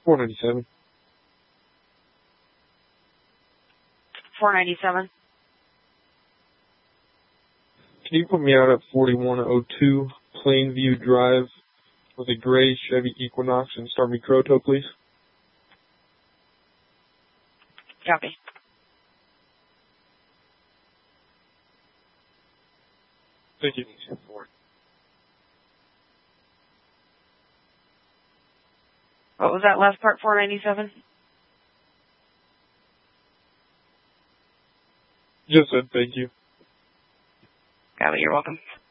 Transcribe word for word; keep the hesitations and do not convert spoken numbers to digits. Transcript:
four ninety-seven. four ninety-seven. Can you put me out at forty-one oh two Plainview Drive with a gray Chevy Equinox and start me Croto, please? Copy. Thank you. What was that last part, four ninety-seven? Just said thank you. Got it, you're welcome.